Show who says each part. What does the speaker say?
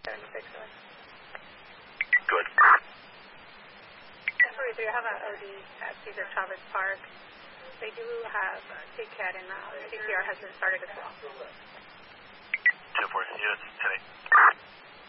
Speaker 1: 76 North.
Speaker 2: Good.
Speaker 1: 43, I have an OD at Cesar Chavez Park. They do have CCAT and CPR has been started as well.
Speaker 2: 2-4, units, 10-8.